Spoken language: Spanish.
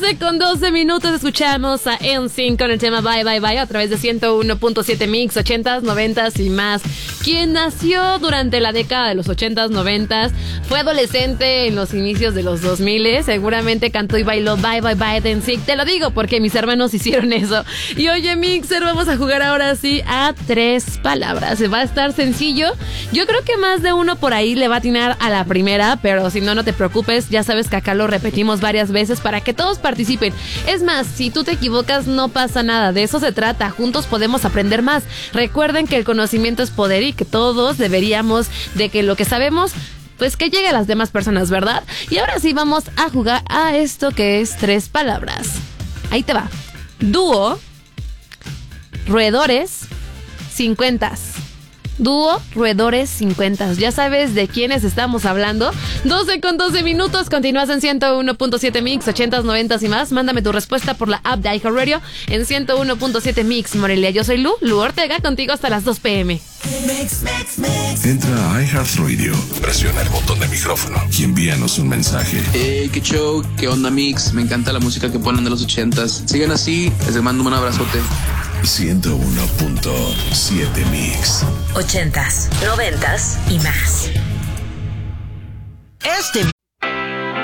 12:12 escuchamos a NSYNC con el tema Bye Bye Bye a través de 101.7 Mix, 80s, 90s y más. Quien nació durante la década de los 80s, 90s, fue adolescente en los inicios de los 2000, seguramente cantó y bailó Bye Bye Bye de NSYNC. Te lo digo porque mis hermanos hicieron eso. Y oye, Mixer, vamos a jugar ahora sí a 3 palabras. Va a estar sencillo. Yo creo que más de uno por ahí le va a atinar a la primera, pero si no, no te preocupes. Ya sabes que acá lo repetimos varias veces para que todos participen. Es más, si tú te equivocas, no pasa nada. De eso se trata. Juntos podemos aprender más. Recuerden que el conocimiento es poder y que todos deberíamos de que lo que sabemos, pues que llegue a las demás personas, ¿verdad? Y ahora sí vamos a jugar a esto que es 3 palabras. Ahí te va. Dúo, roedores, 50s. Dúo, roedores, 50s. Ya sabes de quiénes estamos hablando. 12:12. Continúas en 101.7 Mix, 80s, 90s y más. Mándame tu respuesta por la app de iHeartRadio en 101.7 Mix, Morelia. Yo soy Lu Ortega, contigo hasta las 2 p.m. Entra a iHeartRadio, presiona el botón de micrófono y envíanos un mensaje. Qué show, qué onda, Mix. Me encanta la música que ponen de los 80s. Sigan así, les mando un abrazote. 101.7 Mix, 80s, 90s y más. Este